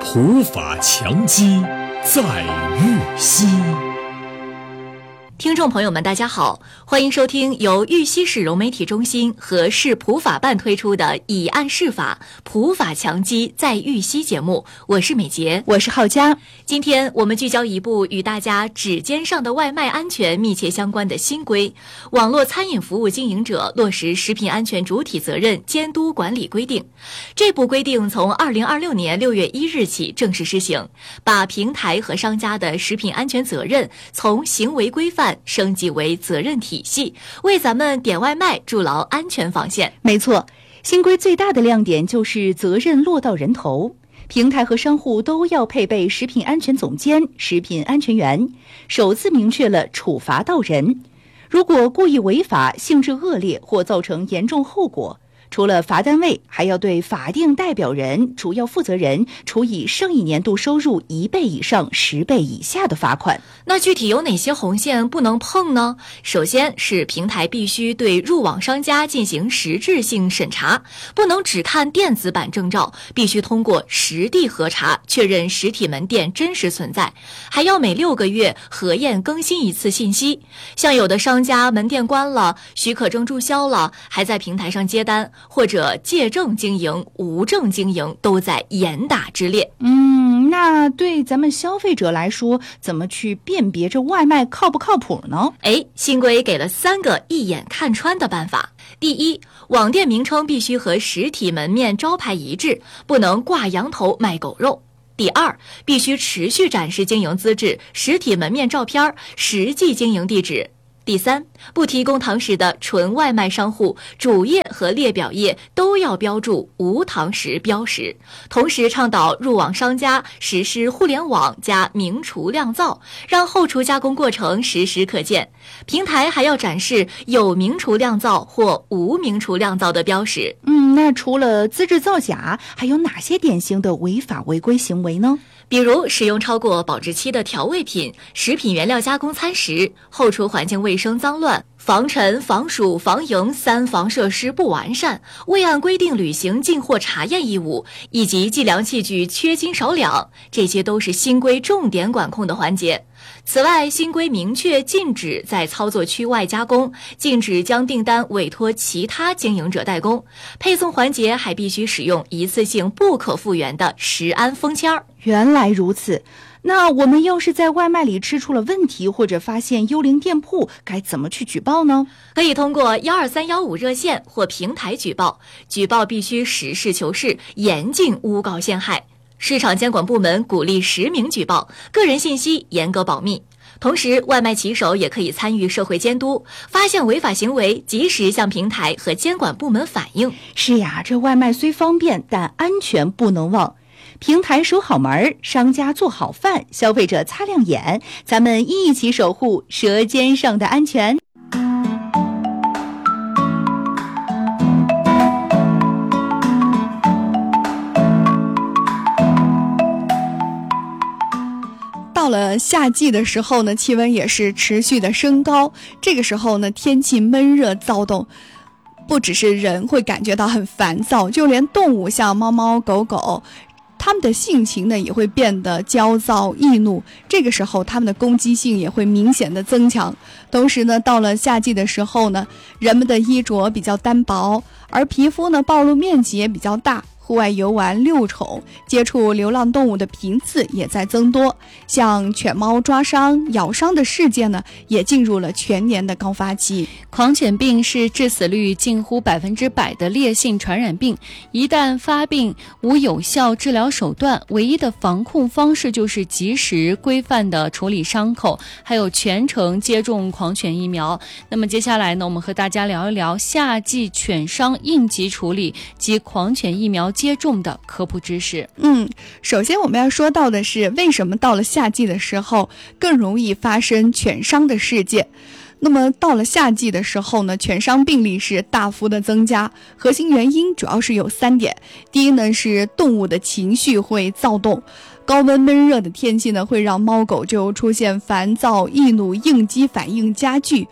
普法强鸡在玉溪。 听众朋友们大家好，欢迎收听由玉溪市融媒体中心和市普法办推出的以案释法普法强鸡在玉溪节目，我是美洁， 我是浩佳。 今天我们聚焦一部与大家指尖上的外卖安全密切相关的新规——网络餐饮服务经营者落实食品安全主体责任监督管理规定。这部规定从2026年6月1日起正式施行，把平台和商家的食品安全责任从行为规范升级为责任体系，为咱们点外卖筑牢安全防线。 没错，新规最大的亮点就是责任落到人头，平台和商户都要配备食品安全总监、食品安全员，首次明确了处罚到人。如果故意违法、性质恶劣或造成严重后果，除了罚单位，还要对法定代表人、主要负责人处以上一年度收入1倍以上10倍以下的罚款。 那具体有哪些红线不能碰呢？首先是平台必须对入网商家进行实质性审查，不能只看电子版证照，必须通过实地核查，确认实体门店真实存在，还要每6个月核验更新一次信息。像有的商家门店关了，许可证注销了，还在平台上接单，或者借证经营、无证经营，都在严打之列。 那对咱们消费者来说，怎么去辨别这外卖靠不靠谱呢？ 新规给了3个一眼看穿的办法。第一，网店名称必须和实体门面招牌一致，不能挂羊头卖狗肉。第二，必须持续展示经营资质、实体门面照片、实际经营地址。第三，不提供堂食的纯外卖商户主页和列表页都要标注无堂食标识，同时倡导入网商家实施互联网加明厨亮灶，让后厨加工过程实时可见。平台还要展示有明厨亮灶或无明厨亮灶的标识。 那除了资质造假，还有哪些典型的违法违规行为呢？ 比如使用超过保质期的调味品、食品原料加工餐食，后厨环境卫生脏乱，防尘、防鼠、防蝇3防设施不完善，未按规定履行进货查验义务，以及计量器具缺斤少两，这些都是新规重点管控的环节。此外，新规明确禁止在操作区外加工，禁止将订单委托其他经营者代工，配送环节还必须使用一次性不可复原的食安封签。 原来如此，那我们要是在外卖里吃出了问题，或者发现幽灵店铺，该怎么去举报呢？ 可以通过12315热线或平台举报，举报必须实事求是，严禁诬告陷害。市场监管部门鼓励实名举报，个人信息严格保密。同时，外卖骑手也可以参与社会监督，发现违法行为及时向平台和监管部门反映。 是呀，这外卖虽方便，但安全不能忘。平台守好门，商家做好饭，消费者擦亮眼，咱们一起守护舌尖上的安全。 到了夏季的时候呢，气温也是持续的升高，这个时候呢，天气闷热躁动，不只是人会感觉到很烦躁，就连动物像猫猫狗狗，他们的性情呢也会变得焦躁易怒，这个时候他们的攻击性也会明显的增强。同时呢，到了夏季的时候呢，人们的衣着比较单薄，而皮肤呢暴露面积也比较大，户外游玩遛宠，接触流浪动物的频次也在增多，像犬猫抓伤、咬伤的事件呢，也进入了全年的高发期。 狂犬病是致死率近乎100%的烈性传染病，一旦发病，无有效治疗手段，唯一的防控方式就是及时规范的处理伤口，还有全程接种狂犬疫苗。那么接下来呢，我们和大家聊一聊夏季犬伤应急处理及狂犬疫苗接种的科普知识。 首先我们要说到的是，为什么到了夏季的时候更容易发生犬伤的事件。那么到了夏季的时候呢，犬伤病例是大幅的增加，核心原因主要是有3点。第一呢，是动物的情绪会躁动，高温闷热的天气呢，会让猫狗就出现烦躁易怒、应激反应加剧，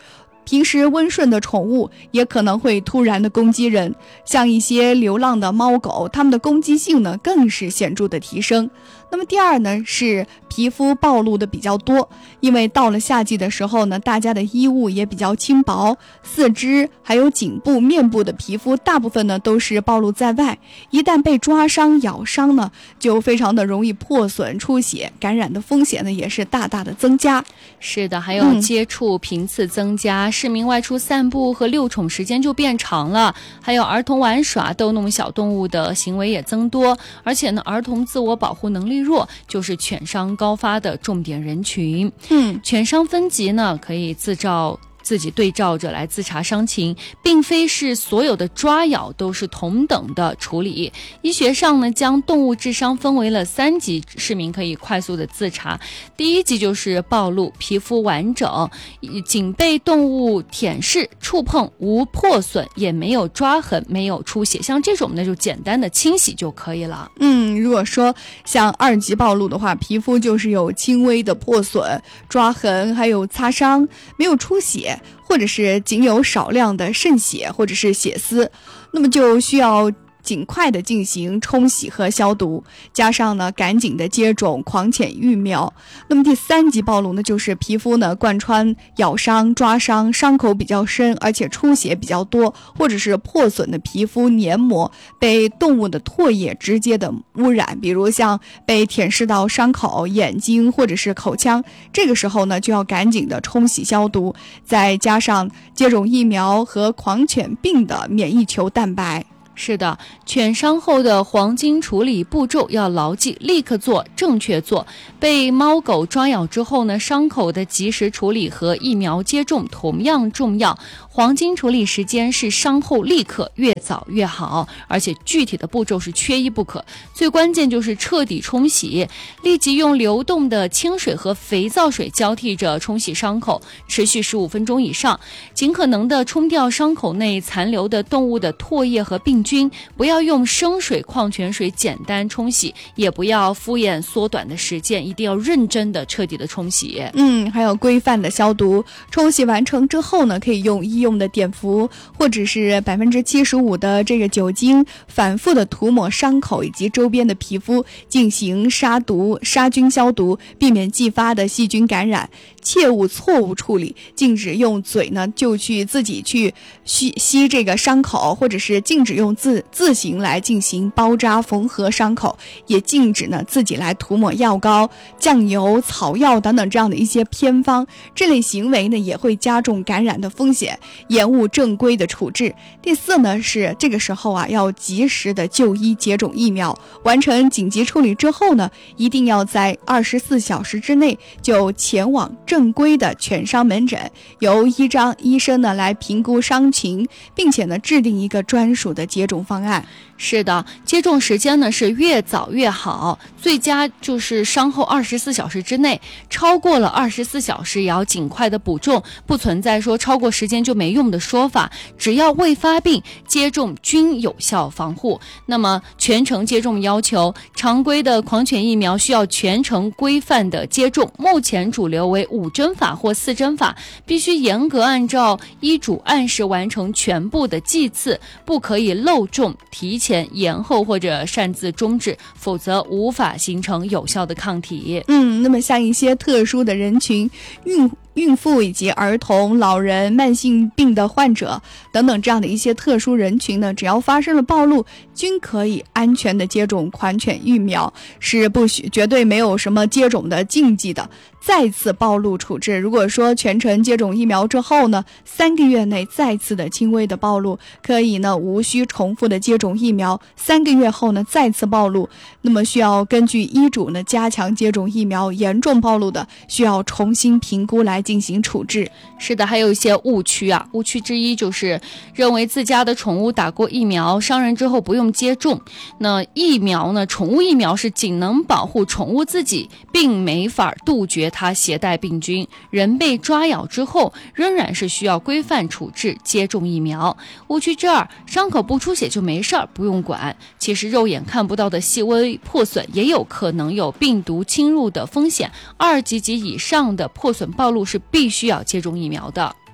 平时温顺的宠物也可能会突然的攻击人，像一些流浪的猫狗，它们的攻击性呢更是显著的提升。那么第二呢是皮肤暴露的比较多，因为到了夏季的时候呢，大家的衣物也比较轻薄，四肢还有颈部、面部的皮肤大部分呢都是暴露在外，一旦被抓伤、咬伤呢，就非常的容易破损、出血，感染的风险呢也是大大的增加。 是的，还有接触频次增加，市民外出散步和遛宠时间就变长了，还有儿童玩耍、逗弄小动物的行为也增多，而且呢，儿童自我保护能力弱，就是犬伤高发的重点人群。犬伤分级呢，可以自己对照着来自查伤情，并非是所有的抓咬都是同等的处理。医学上呢，将动物致伤分为了3级，市民可以快速的自查。第1级就是暴露，皮肤完整，仅被动物舔舐、触碰，无破损，也没有抓痕，没有出血，像这种呢就简单的清洗就可以了。 如果说像2级暴露的话，皮肤就是有轻微的破损、抓痕，还有擦伤，没有出血，或者是仅有少量的渗血或者是血丝，那么就需要尽快的进行冲洗和消毒，加上呢赶紧的接种狂犬疫苗。那么第3级暴露呢，就是皮肤呢贯穿咬伤、抓伤，伤口比较深，而且出血比较多，或者是破损的皮肤黏膜被动物的唾液直接的污染，比如像被舔舐到伤口、眼睛或者是口腔，这个时候呢就要赶紧的冲洗消毒，再加上接种疫苗和狂犬病的免疫球蛋白。 是的，犬伤后的黄金处理步骤要牢记，立刻做，正确做。被猫狗抓咬之后呢，伤口的及时处理和疫苗接种同样重要。黄金处理时间是伤后立刻，越早越好，而且具体的步骤是缺一不可。最关键就是彻底冲洗，立即用流动的清水和肥皂水交替着冲洗伤口，持续15分钟以上，尽可能的冲掉伤口内残留的动物的唾液和病菌，不要用生水、矿泉水简单冲洗，也不要敷衍缩短的时间，一定要认真的、彻底的冲洗。 还有规范的消毒。冲洗完成之后呢，可以用医用的碘伏或者是75%的这个酒精，反复的涂抹伤口以及周边的皮肤，进行杀菌消毒，避免继发的细菌感染。切勿错误处理，禁止用嘴呢就自己去吸这个伤口，或者是禁止用自行来进行包扎缝合伤口，也禁止呢自己来涂抹药膏、酱油、草药等等这样的一些偏方。这类行为呢也会加重感染的风险，延误正规的处置。第4呢是这个时候要及时的就医接种疫苗。完成紧急处理之后呢，一定要在24小时之内就前往正规的犬伤门诊，由医生呢来评估伤情，并且呢制定一个专属的接种方案。 是的，接种时间呢是越早越好，最佳就是伤后24小时之内，超过了24小时也要尽快的补种，不存在说超过时间就没用的说法，只要未发病，接种均有效防护。那么全程接种要求，常规的狂犬疫苗需要全程规范的接种，目前主流为5针法或4针法，必须严格按照医嘱按时完成全部的剂次，不可以漏种、提前、延后或者擅自终止，否则无法形成有效的抗体。 那么像一些特殊的人群，孕妇以及儿童、老人、慢性病的患者等等这样的一些特殊人群呢，只要发生了暴露，均可以安全的接种狂犬疫苗，是绝对没有什么接种的禁忌的。再次暴露处置，如果说全程接种疫苗之后呢，3个月内再次的轻微的暴露，可以呢无需重复的接种疫苗。3个月后呢再次暴露，那么需要根据医嘱呢加强接种疫苗。严重暴露的需要重新评估来进行处置。 是的，还有一些误区误区之一就是认为自家的宠物打过疫苗，伤人之后不用接种。那疫苗呢，宠物疫苗是仅能保护宠物自己，并没法杜绝它携带病菌。人被抓咬之后，仍然是需要规范处置，接种疫苗。误区之2，伤口不出血就没事儿，不用管。其实肉眼看不到的细微破损也有可能有病毒侵入的风险，2级及以上的破损暴露是必须要接种疫苗的。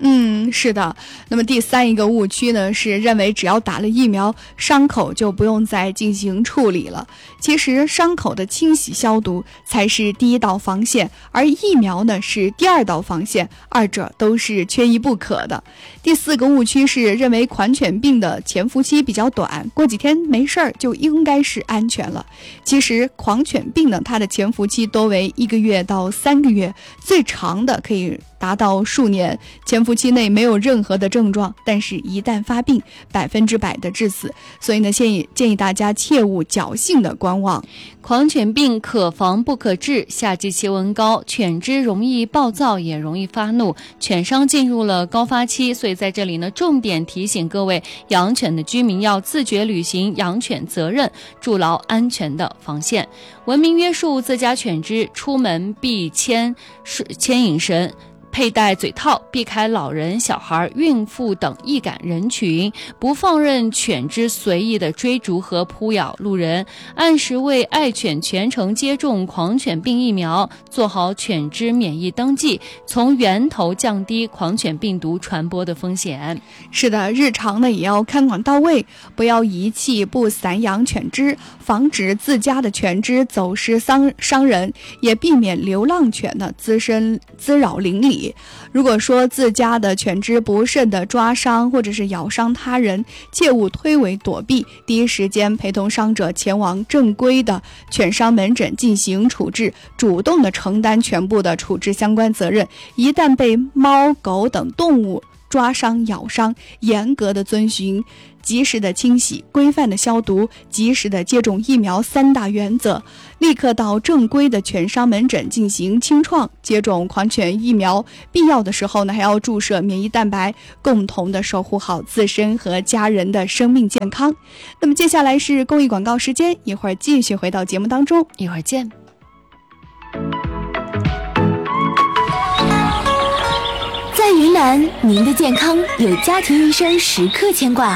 是的。那么第三一个误区呢，是认为只要打了疫苗，伤口就不用再进行处理了。其实伤口的清洗消毒才是第一道防线，而疫苗呢是第二道防线，二者都是缺一不可的。第四个误区是认为狂犬病的潜伏期比较短，过几天没事儿就应该是安全了。其实狂犬病呢，它的潜伏期多为1个月到3个月，最长的可以达到数年，潜伏期内没有任何的症状，但是一旦发病，100%的致死。所以呢，建议大家切勿侥幸的观望。 狂犬病可防不可治，夏季气温高，犬只容易暴躁，也容易发怒，犬伤进入了高发期。所以在这里呢，重点提醒各位养犬的居民要自觉履行养犬责任，筑牢安全的防线，文明约束自家犬只，出门必牵引绳，佩戴嘴套，避开老人、小孩、孕妇等易感人群，不放任犬只随意的追逐和扑咬路人，按时为爱犬全程接种狂犬病疫苗，做好犬只免疫登记，从源头降低狂犬病毒传播的风险。 是的，日常呢也要看管到位，不要遗弃不散养犬只，防止自家的犬只走失伤人，也避免流浪犬呢滋扰邻里。如果说自家的犬只不慎的抓伤或者是咬伤他人，切勿推诿躲避，第一时间陪同伤者前往正规的犬伤门诊进行处置，主动的承担全部的处置相关责任。一旦被猫狗等动物抓伤咬伤，严格的遵循及时的清洗、规范的消毒、及时的接种疫苗3大原则，立刻到正规的犬伤门诊进行清创，接种狂犬疫苗，必要的时候呢还要注射免疫蛋白，共同的守护好自身和家人的生命健康。那么接下来是公益广告时间，一会儿继续回到节目当中， 一会儿见。 在云南，您的健康有家庭医生时刻牵挂。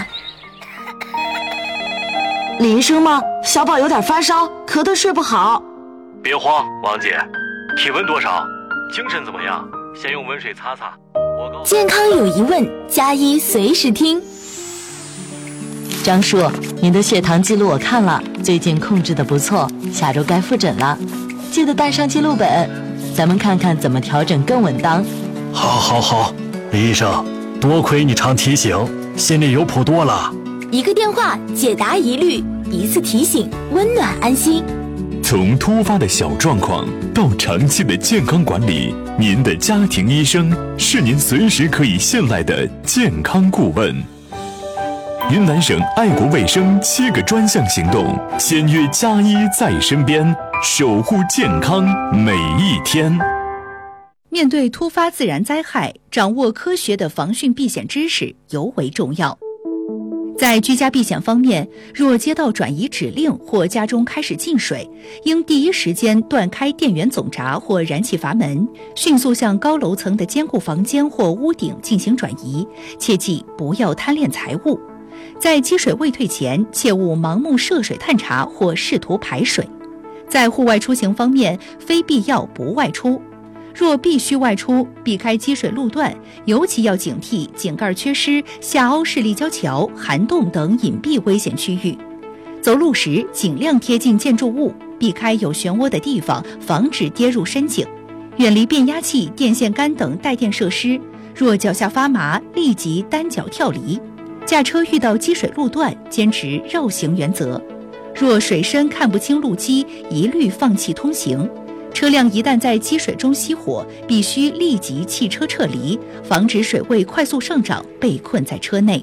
李医生吗？小宝有点发烧，咳得睡不好。 别慌，王姐，体温多少？精神怎么样？先用温水擦擦。 健康有疑问，加医随时听。 张叔，您的血糖记录我看了，最近控制得不错，下周该复诊了，记得带上记录本，咱们看看怎么调整更稳当。 好，李医生，多亏你常提醒，心里有谱多了。 一个电话解答疑虑，一次提醒温暖安心。 从突发的小状况到长期的健康管理，您的家庭医生是您随时可以信赖的健康顾问。云南省爱国卫生7个专项行动，签约加医在身边，守护健康每一天。 面对突发自然灾害，掌握科学的防汛避险知识尤为重要。在居家避险方面，若接到转移指令或家中开始进水，应第一时间断开电源总闸或燃气阀门，迅速向高楼层的坚固房间或屋顶进行转移，切记不要贪恋财物。在积水未退前，切勿盲目涉水探查或试图排水。在户外出行方面，非必要不外出。若必须外出，避开积水路段，尤其要警惕井盖缺失、下凹式立交桥、涵洞等隐蔽危险区域。走路时尽量贴近建筑物，避开有漩涡的地方，防止跌入深井。远离变压器、电线杆等带电设施。若脚下发麻，立即单脚跳离。驾车遇到积水路段，坚持绕行原则。若水深看不清路基，一律放弃通行。车辆一旦在积水中熄火，必须立即弃车撤离，防止水位快速上涨，被困在车内。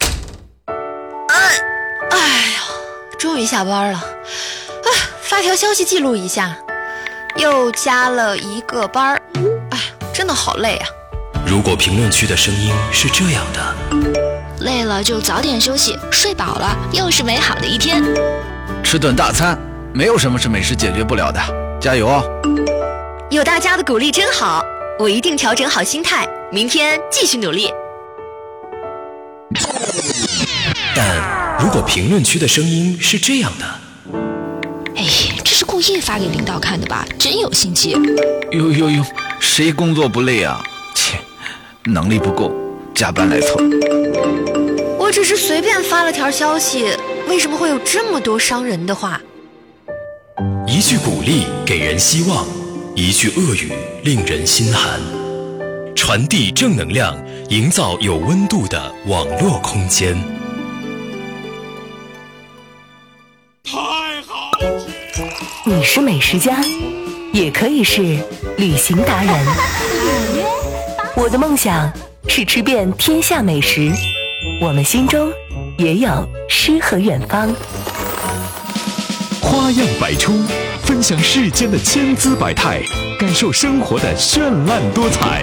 哎呀，终于下班了，发条消息记录一下，又加了1个班，真的好累啊。 如果评论区的声音是这样的， 累了就早点休息，睡饱了又是美好的一天。 吃顿大餐，没有什么是美食解决不了的，加油哦！ 有大家的鼓励真好，我一定调整好心态，明天继续努力。 但如果评论区的声音是这样的， 这是故意发给领导看的吧？真有心机。 哟，谁工作不累啊？切， 能力不够，加班来凑。 我只是随便发了条消息，为什么会有这么多伤人的话？ 一句鼓励给人希望，一句恶语令人心寒。传递正能量，营造有温度的网络空间。 太好吃了！ 你是美食家，也可以是旅行达人。我的梦想是吃遍天下美食，我们心中也有诗和远方。 花样百出，分享世间的千姿百态，感受生活的绚烂多彩。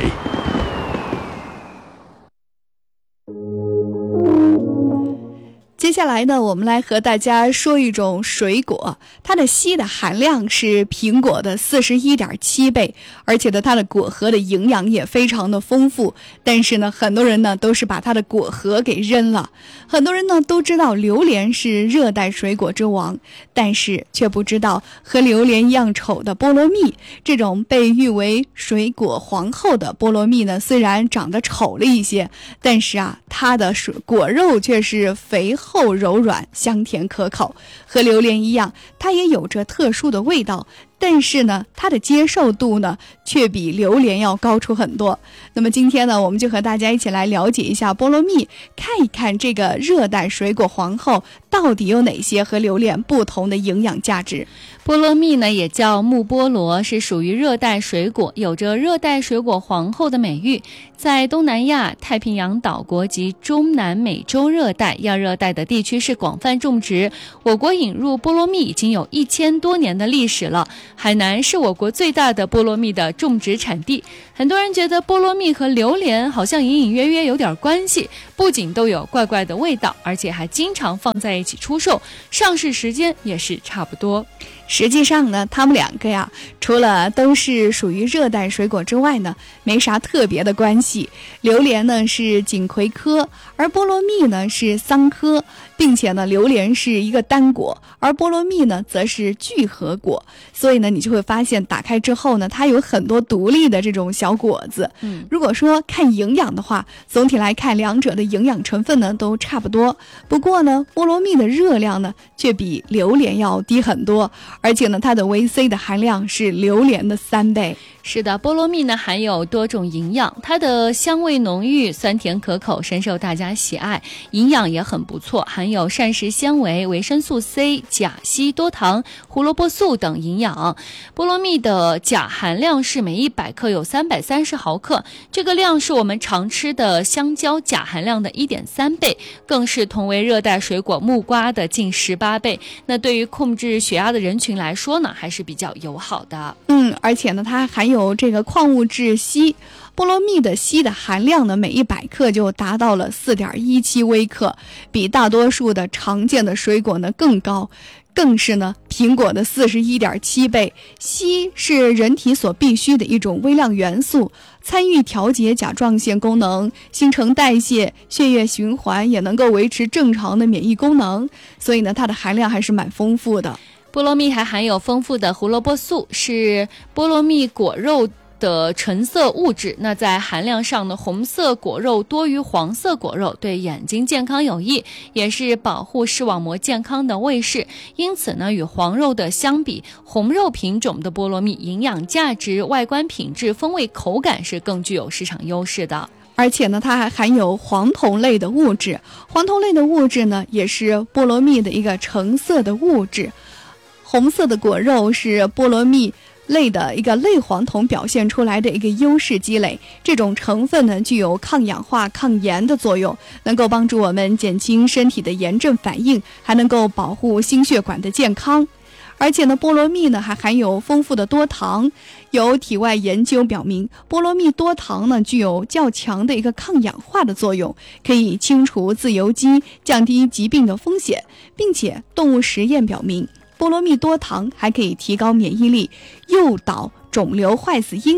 接下来呢，我们来和大家说一种水果，它的硒的含量是苹果的41.7倍，而且呢，它的果核的营养也非常的丰富。但是呢，很多人呢都是把它的果核给扔了。很多人呢都知道榴莲是热带水果之王，但是却不知道和榴莲一样丑的菠萝蜜。这种被誉为水果皇后的菠萝蜜呢，虽然长得丑了一些，但是啊，它的果肉却是肥厚柔软，香甜可口。和榴莲一样，它也有着特殊的味道，但是呢，它的接受度呢却比榴莲要高出很多。那么今天呢，我们就和大家一起来了解一下菠萝蜜，看一看这个热带水果皇后到底有哪些和榴莲不同的营养价值。 菠萝蜜呢也叫木菠萝，是属于热带水果，有着热带水果皇后的美誉。在东南亚、太平洋岛国及中南美洲热带、亚热带的地区是广泛种植。我国引入菠萝蜜已经有1000多年的历史了。海南是我国最大的菠萝蜜的种植产地。很多人觉得菠萝蜜和榴莲好像隐隐约约有点关系，不仅都有怪怪的味道，而且还经常放在一起出售，上市时间也是差不多。 实际上呢，它们两个呀，除了都是属于热带水果之外呢，没啥特别的关系。榴莲呢是锦葵科，而菠萝蜜呢是桑科，并且呢，榴莲是一个单果，而菠萝蜜呢则是聚合果。所以呢，你就会发现打开之后呢，它有很多独立的这种小果子。如果说看营养的话，总体来看两者的营养成分呢都差不多。不过呢，菠萝蜜的热量呢却比榴莲要低很多，而且呢，它的维 C 的含量是榴莲的3倍。 是的，菠萝蜜呢含有多种营养，它的香味浓郁，酸甜可口，深受大家喜爱，营养也很不错，含有膳食纤维、维生素 C、钾、硒、多糖、胡萝卜素等营养。菠萝蜜的钾含量是每100克有330毫克，这个量是我们常吃的香蕉钾含量的1.3倍，更是同为热带水果木瓜的近18倍。那对于控制血压的人群来说呢，还是比较友好的。 而且呢，它含有这个矿物质硒。菠萝蜜的硒的含量呢，每100克就达到了4.17微克，比大多数的常见的水果呢更高，更是呢苹果的41.7倍。硒是人体所必需的一种微量元素，参与调节甲状腺功能、新陈代谢、血液循环，也能够维持正常的免疫功能，所以呢，它的含量还是蛮丰富的。 菠萝蜜还含有丰富的胡萝卜素，是菠萝蜜果肉的橙色物质。那在含量上呢，红色果肉多于黄色果肉，对眼睛健康有益，也是保护视网膜健康的卫士。因此呢，与黄肉的相比，红肉品种的菠萝蜜营养价值、外观品质、风味口感是更具有市场优势的。 而且呢，它还含有黄酮类的物质。黄酮类的物质呢，也是菠萝蜜的一个橙色的物质。红色的果肉是菠萝蜜类的一个类黄酮表现出来的一个优势积累，这种成分呢具有抗氧化、抗炎的作用，能够帮助我们减轻身体的炎症反应，还能够保护心血管的健康。而且呢，菠萝蜜呢还含有丰富的多糖，有体外研究表明，菠萝蜜多糖呢具有较强的一个抗氧化的作用，可以清除自由基，降低疾病的风险，并且动物实验表明，菠萝蜜多糖还可以提高免疫力，诱导肿瘤坏死因子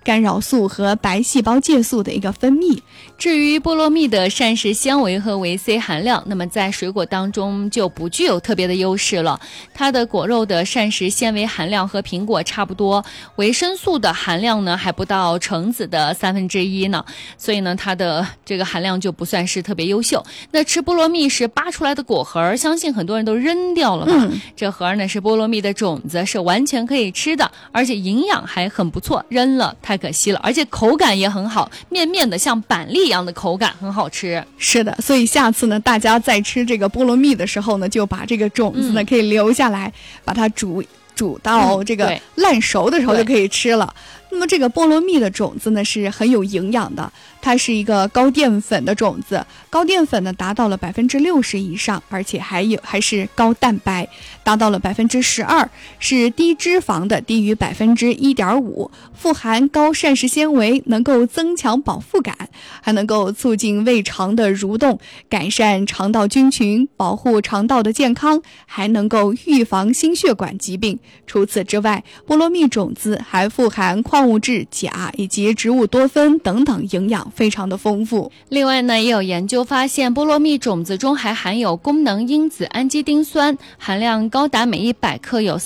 干扰素和白细胞介素的一个分泌。 至于菠萝蜜的膳食纤维和维 C 含量，那么在水果当中就不具有特别的优势了。它的果肉的膳食纤维含量和苹果差不多，维生素的含量呢还不到橙子的1/3呢，所以呢它的这个含量就不算是特别优秀。那吃菠萝蜜是扒出来的果核，相信很多人都扔掉了吧？这核呢是菠萝蜜的种子，是完全可以吃的，而且营养还很不错，扔了太可惜了，而且口感也很好，面面的像板栗一样的口感，很好吃。 是的，所以下次呢，大家在吃这个菠萝蜜的时候呢，就把这个种子呢可以留下来，把它煮到这个烂熟的时候就可以吃了。那么这个菠萝蜜的种子呢是很有营养的，它是一个高淀粉的种子，高淀粉呢达到了60%以上，而且还是高蛋白，达到了12%，是低脂肪的，低于1.5%，富含高膳食纤维，能够增强饱腹感，还能够促进胃肠的蠕动，改善肠道菌群，保护肠道的健康，还能够预防心血管疾病。除此之外，菠萝蜜种子还富含矿物质、钾以及植物多酚等等营养，非常的丰富。 另外呢，也有研究发现，菠萝蜜种子中还含有功能因子氨基丁酸，含量高达每100克有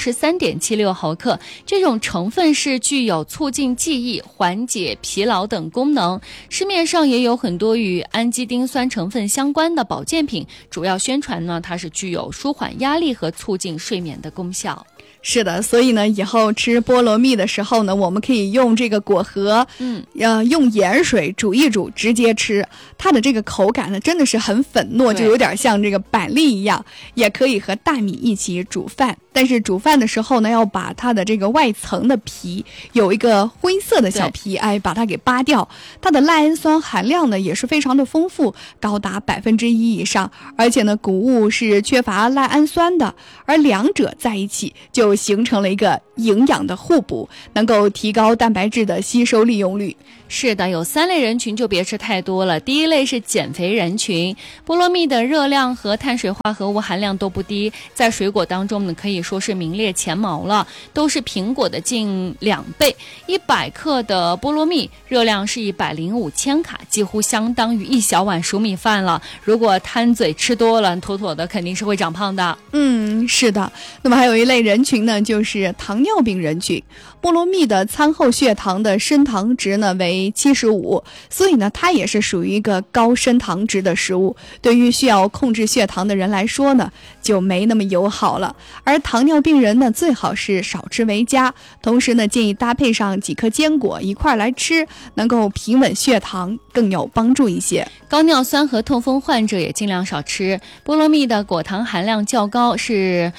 413.76毫克。这种成分是具有促进记忆、缓解疲劳等功能。市面上也有很多与氨基丁酸成分相关的保健品，主要宣传呢，它是具有舒缓压力和促进睡眠的功效。 是的，所以呢，以后吃菠萝蜜的时候呢，我们可以用这个果核，用盐水煮一煮，直接吃。它的这个口感呢，真的是很粉糯，就有点像这个板栗一样。也可以和大米一起煮饭，但是煮饭的时候呢，要把它的这个外层的皮有一个灰色的小皮，把它给扒掉。它的赖氨酸含量呢也是非常的丰富，高达1%以上，而且呢，谷物是缺乏赖氨酸的，而两者在一起就形成了一个营养的互补，能够提高蛋白质的吸收利用率。 是的，有3类人群就别吃太多了。第一类是减肥人群，菠萝蜜的热量和碳水化合物含量都不低，在水果当中呢可以说是名列前茅了，都是苹果的近2倍。100克的菠萝蜜热量是105千卡，几乎相当于1小碗熟米饭了。如果贪嘴吃多了，妥妥的肯定是会长胖的。 是的。那么还有一类人群呢，就是糖尿病人群。菠萝蜜的餐后血糖的升糖值呢为75，所以呢它也是属于一个高升糖值的食物，对于需要控制血糖的人来说呢就没那么友好了。而糖尿病人呢最好是少吃为佳，同时呢建议搭配上几颗坚果一块来吃，能够平稳血糖，更有帮助一些。 高尿酸和痛风患者也尽量少吃。菠萝蜜的果糖含量较高，是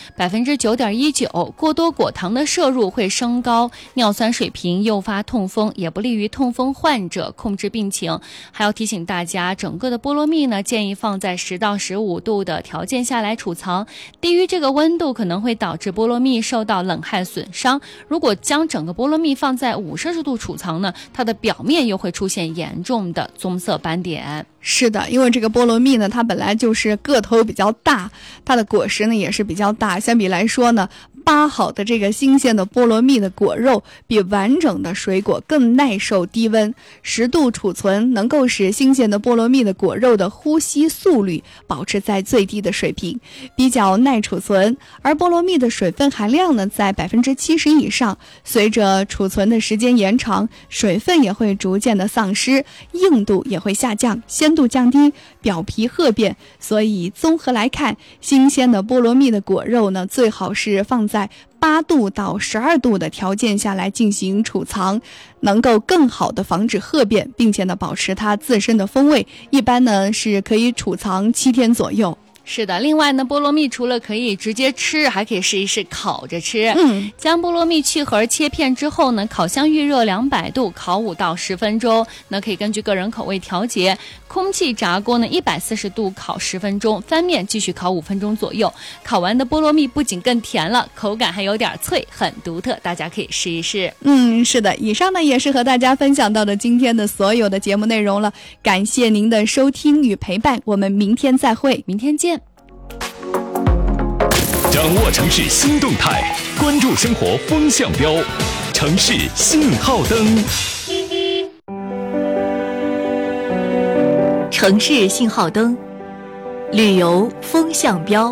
9.19%，过多果糖的摄入会升高尿酸水平，诱发痛风，也不利于痛风患者控制病情。还要提醒大家，整个的菠萝蜜呢，建议放在10到15度的条件下来储藏，低于这个温度可能会导致菠萝蜜受到冷害损伤。如果将整个菠萝蜜放在50度储藏呢，它的表面又会出现严重的棕色斑点。 是的，因为这个菠萝蜜呢，它本来就是个头比较大，它的果实呢也是比较大，相比来说呢，扒好的这个新鲜的菠萝蜜的果肉比完整的水果更耐受低温，10度储存能够使新鲜的菠萝蜜的果肉的呼吸速率保持在最低的水平，比较耐储存。而菠萝蜜的水分含量呢在70%以上，随着储存的时间延长，水分也会逐渐的丧失，硬度也会下降，鲜度降低，表皮褐变。所以综合来看，新鲜的菠萝蜜的果肉呢，最好是放在8度到12度的条件下来进行储藏，能够更好的防止褐变，并且呢保持它自身的风味。一般呢是可以储藏7天左右。 是的，另外呢，菠萝蜜除了可以直接吃，还可以试一试烤着吃。将菠萝蜜去核切片之后呢，烤箱预热200度，烤5到10分钟。那可以根据个人口味调节。空气炸锅呢，140度烤10分钟，翻面继续烤5分钟左右。烤完的菠萝蜜不仅更甜了，口感还有点脆，很独特，大家可以试一试。 是的，以上呢也是和大家分享到的今天的所有的节目内容了，感谢您的收听与陪伴，我们明天再会， 明天见。 掌握城市新动态，关注生活风向标。 城市信号灯。 城市信号灯，旅游风向标。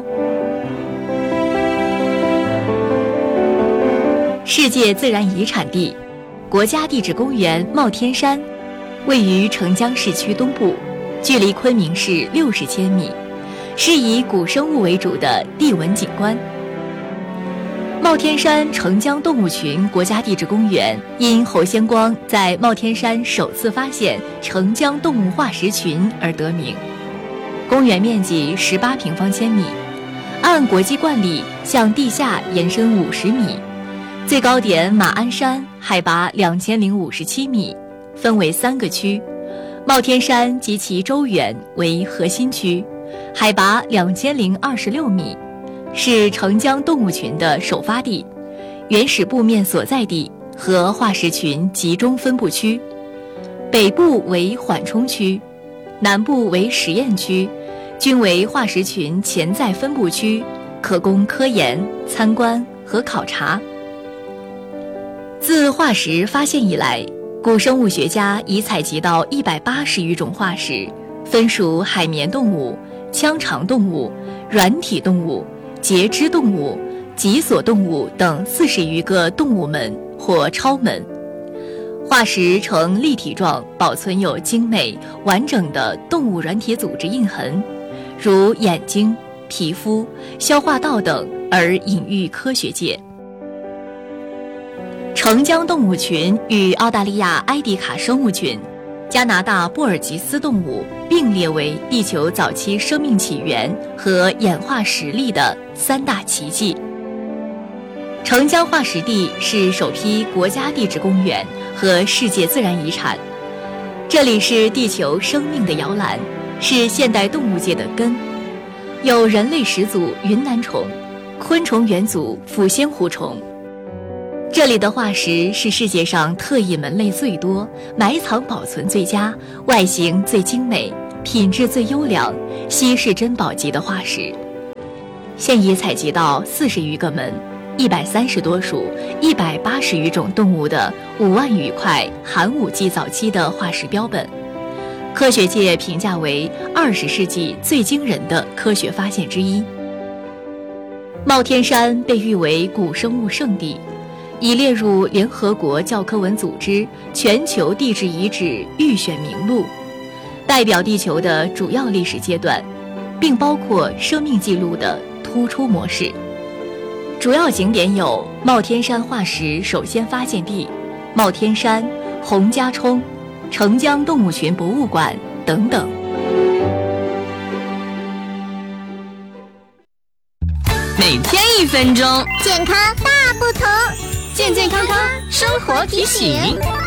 世界自然遗产地，国家地质公园帽天山，位于澄江市区东部，距离昆明市60千米，是以古生物为主的地文景观。帽天山澄江动物群国家地质公园因侯先光在帽天山首次发现澄江动物化石群而得名。公园面积18平方千米，按国际惯例向地下延伸50米，最高点马鞍山海拔2057米，分为3个区，帽天山及其周缘为核心区，海拔2026米，是澄江动物群的首发地、原始部面所在地和化石群集中分布区。北部为缓冲区，南部为实验区，均为化石群潜在分布区，可供科研、参观和考察。自化石发现以来，古生物学家已采集到180余种化石，分属海绵动物、腔肠动物、软体动物、节肢动物、脊索动物等40余个动物门或超门。化石呈立体状，保存有精美完整的动物软体组织印痕，如眼睛、皮肤、消化道等，而隐喻科学界。澄江动物群与澳大利亚埃迪卡生物群、加拿大布尔吉斯动物并列为地球早期生命起源和演化实力的3大奇迹。澄江化石地是首批国家地质公园和世界自然遗产，这里是地球生命的摇篮，是现代动物界的根，有人类始祖云南虫、昆虫元祖抚仙湖虫。这里的化石是世界上特异门类最多、埋藏保存最佳、外形最精美、品质最优良、稀世珍宝级的化石。现已采集到40余个门、130多属、180余种动物的5万余块寒武纪早期的化石标本，科学界评价为20世纪最惊人的科学发现之一。帽天山被誉为古生物圣地，已列入联合国教科文组织全球地质遗址预选名录，代表地球的主要历史阶段，并包括生命记录的突出模式。主要景点有帽天山化石首先发现地、帽天山、洪家冲、澄江动物群博物馆等等。 每天1分钟， 健康大不同， 健健康康生活提醒。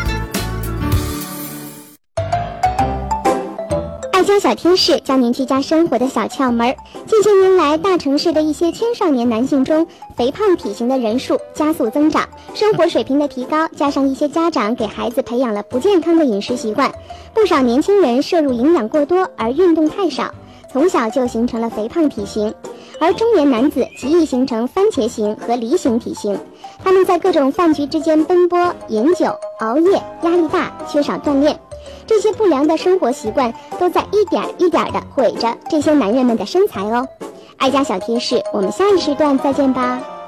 爱家小贴士教您居家生活的小窍门。近些年来，大城市的一些青少年男性中，肥胖体型的人数加速增长。生活水平的提高，加上一些家长给孩子培养了不健康的饮食习惯，不少年轻人摄入营养过多而运动太少，从小就形成了肥胖体型。而中年男子极易形成番茄型和梨形体型，他们在各种饭局之间奔波、饮酒、熬夜，压力大，缺少锻炼。这些不良的生活习惯都在一点一点地毁着这些男人们的身材哦。爱家小贴士，我们下一时段再见吧。